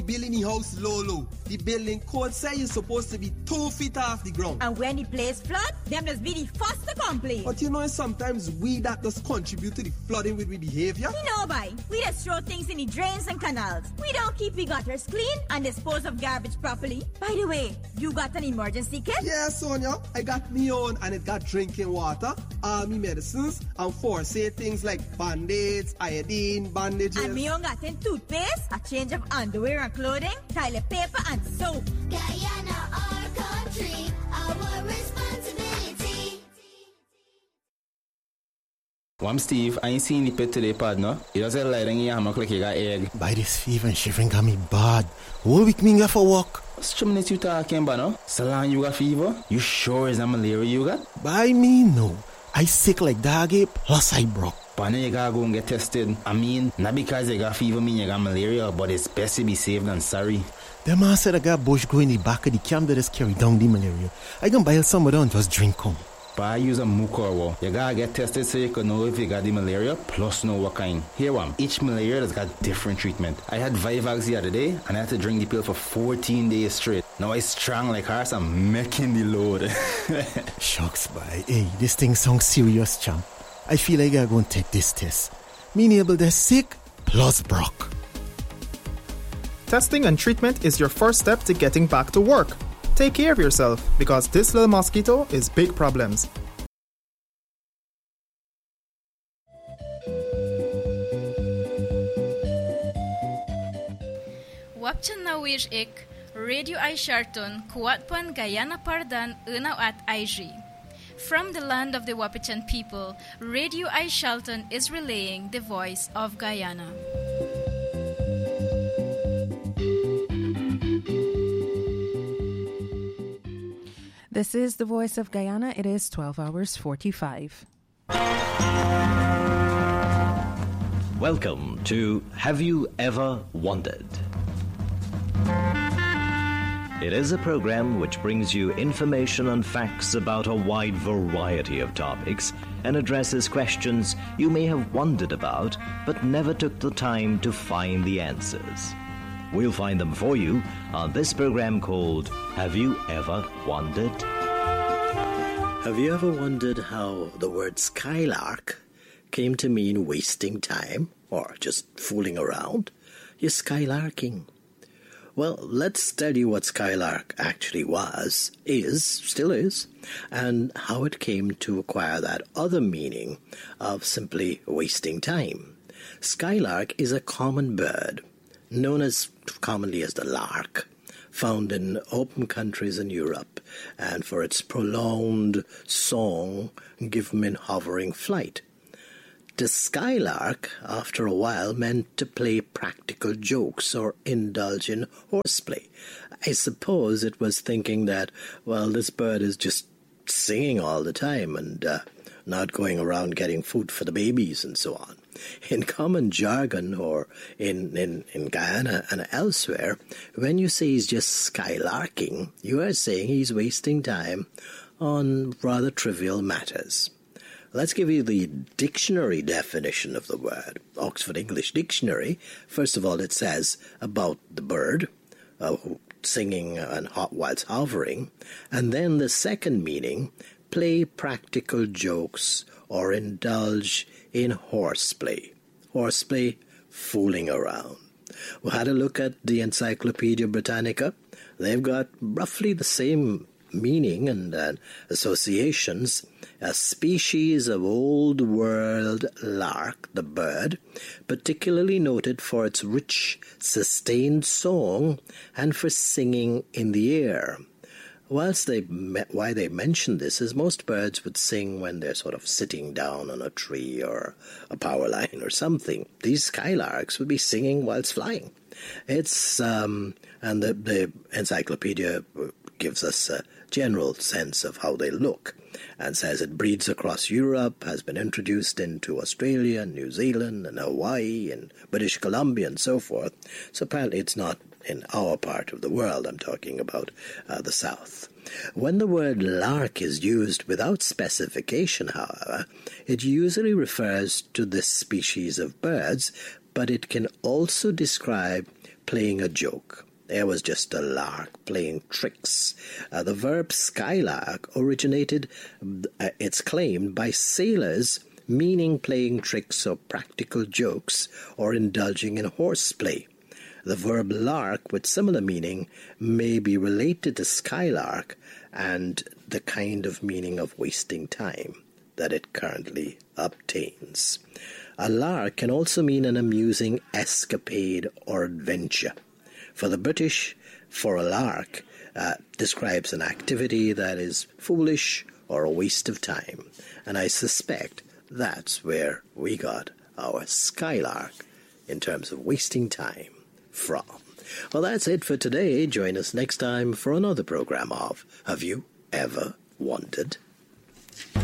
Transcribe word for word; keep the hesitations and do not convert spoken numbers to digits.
building the house low low. The building code say you're supposed to be two feet off the ground. And when the place flood, them just be the first to complain. But you know, sometimes we that does contribute to the flooding with we behavior. You know, boy, we just throw things in the drains and canals. We don't keep the gutters clean and dispose of garbage properly. By the way, you got an emergency kit? Yeah, Sonia, I got me own and it got drinking water, army medicines, and for say things like band-aids, iodine, bandages. And me own got in toothpaste, a change of underwear and clothing, toilet paper and soap. Guyana, our country, our responsibility. Well, I'm Steve. I ain't seen the pet today, partner. He doesn't lie in your hammock like he got egg. By this fever and shivering got me bad. Whole week me go for walk. What's the minute you talking about, no? So long you got fever? You sure it's not malaria you got? By me, no. I sick like dog ape, plus I broke. Partner, you gotta go and get tested. I mean, not because you got fever mean you got malaria, but it's best to be safe than sorry. The man said I got bush grow in the back of the camp that just carry down the malaria. I can buy some of them and just drink come. But I use a mook or what? You gotta get tested so you can know if you got the malaria, plus know what kind. Here one, each malaria has got different treatment. I had Vivax the other day, and I had to drink the pill for fourteen days straight. Now I strong like horse, I'm making the load. Shucks, boy. Hey, this thing sounds serious, champ. I feel like I gotta go and take this test. Me able to sick, plus broke. Testing and treatment is your first step to getting back to work. Take care of yourself, because this little mosquito is big problems. Wapchan na wish ik, Radio ay Sharton, kuwatpan Guyana Pardan unaw at I G. From the land of the Wapichan people, Radio ay Sharton is relaying the voice of Guyana. This is the voice of Guyana. It is twelve hours forty-five. Welcome to Have You Ever Wondered? It is a program which brings you information and facts about a wide variety of topics and addresses questions you may have wondered about but never took the time to find the answers. We'll find them for you on this program called Have You Ever Wondered? Have you ever wondered how the word skylark came to mean wasting time or just fooling around? You're skylarking. Well, let's tell you what skylark actually was, is, still is, and how it came to acquire that other meaning of simply wasting time. Skylark is a common bird, known as commonly as the lark, found in open countries in Europe, and for its prolonged song given in hovering flight. The skylark, after a while, meant to play practical jokes or indulge in horseplay. I suppose it was thinking that, well, this bird is just singing all the time and uh, not going around getting food for the babies and so on. In common jargon, or in, in, in Guyana and elsewhere, when you say he's just skylarking, you are saying he's wasting time on rather trivial matters. Let's give you the dictionary definition of the word. Oxford English Dictionary. First of all, it says about the bird, uh, singing and hot whilst hovering. And then the second meaning, play practical jokes or indulge in horseplay. Horseplay, fooling around. We had a look at the Encyclopedia Britannica. They've got roughly the same meaning and uh, associations. A species of old world lark, the bird, particularly noted for its rich, sustained song and for singing in the air. Whilst they why they mention this is most birds would sing when they're sort of sitting down on a tree or a power line or something. These skylarks would be singing whilst flying. It's um, and the, the encyclopedia gives us a general sense of how they look, and says it breeds across Europe, has been introduced into Australia, and New Zealand, and Hawaii, and British Columbia, and so forth. So apparently it's not in our part of the world. I'm talking about uh, the South. When the word lark is used without specification, however, it usually refers to this species of birds, but it can also describe playing a joke. There was just a lark playing tricks. Uh, the verb skylark originated, uh, it's claimed, by sailors, meaning playing tricks or practical jokes or indulging in horseplay. The verb lark, with similar meaning, may be related to skylark and the kind of meaning of wasting time that it currently obtains. A lark can also mean an amusing escapade or adventure. For the British, for a lark uh, describes an activity that is foolish or a waste of time. And I suspect that's where we got our skylark in terms of wasting time from. Well, that's it for today. Join us next time for another program of Have You Ever Wondered?